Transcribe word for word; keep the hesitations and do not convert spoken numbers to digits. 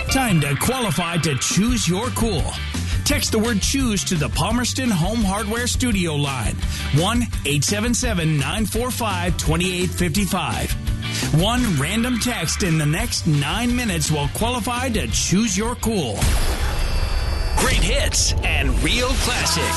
Time to qualify to choose your cool. Text the word choose to the Palmerston Home Hardware Studio line. one eight seven seven, nine four five, two eight five five. One random text in the next nine minutes will qualify to choose your cool. Great hits and real classics.